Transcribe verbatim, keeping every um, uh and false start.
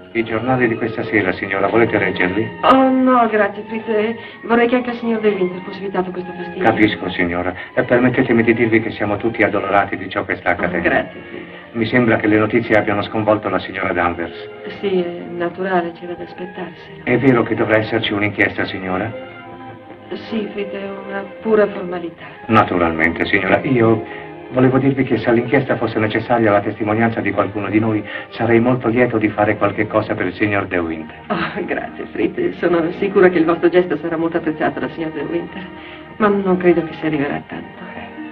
I giornali di questa sera, signora, volete leggerli? Oh, no, grazie, Fritz. Eh, vorrei che anche al signor De Winter fosse evitato questo fastidio. Capisco, signora. E permettetemi di dirvi che siamo tutti addolorati di ciò che sta accadendo. Oh, grazie, Fritz. Mi sembra che le notizie abbiano sconvolto la signora Danvers. Sì, è naturale, c'era da aspettarselo. È vero che dovrà esserci un'inchiesta, signora? Sì, Fritz, è una pura formalità. Naturalmente, signora. Io volevo dirvi che se all'inchiesta fosse necessaria la testimonianza di qualcuno di noi, sarei molto lieto di fare qualche cosa per il signor De Winter. Oh, grazie, Fritz. Sono sicura che il vostro gesto sarà molto apprezzato dal signor De Winter. Ma non credo che si arriverà a tanto.